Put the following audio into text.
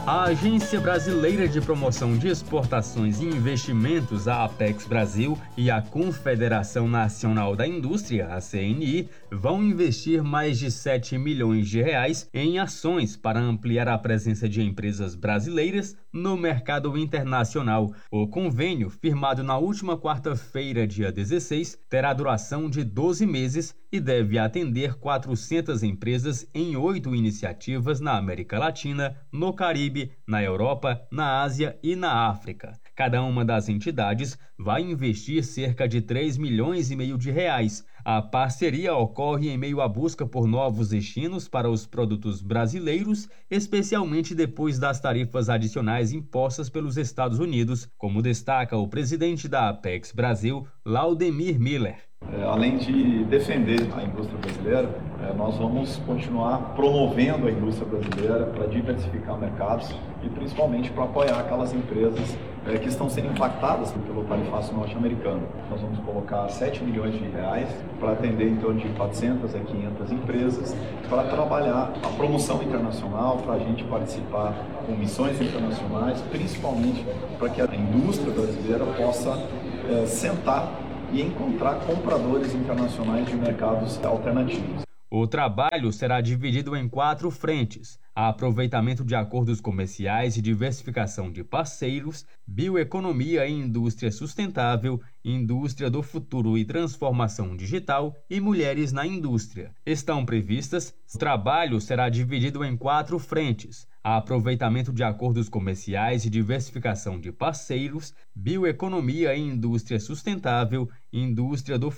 A Agência Brasileira de Promoção de Exportações e Investimentos, a Apex Brasil, e a Confederação Nacional da Indústria, a CNI, vão investir mais de 7 milhões de reais em ações para ampliar a presença de empresas brasileiras no mercado internacional. O convênio, firmado na última quarta-feira, dia 16, terá duração de 12 meses e deve atender 400 empresas em 8 iniciativas na América Latina, no Caribe, na Europa, na Ásia e na África. Cada uma das entidades vai investir cerca de 3 milhões e meio de reais. A parceria ocorre em meio à busca por novos destinos para os produtos brasileiros, especialmente depois das tarifas adicionais impostas pelos Estados Unidos, como destaca o presidente da Apex Brasil, Laudemir Miller. Além de defender a indústria brasileira, nós vamos continuar promovendo a indústria brasileira para diversificar mercados e principalmente para apoiar aquelas empresas que estão sendo impactadas pelo tarifaço norte-americano. Nós vamos colocar 7 milhões de reais para atender em torno de 400 a 500 empresas para trabalhar a promoção internacional, para a gente participar com missões internacionais, principalmente para que a indústria brasileira possa sentar e encontrar compradores internacionais de mercados alternativos. O trabalho será dividido em 4 frentes: aproveitamento de acordos comerciais e diversificação de parceiros, bioeconomia e indústria sustentável, indústria do futuro e transformação digital e mulheres na indústria. Estão previstas. O trabalho será dividido em 4 frentes: aproveitamento de acordos comerciais e diversificação de parceiros, bioeconomia e indústria sustentável, indústria do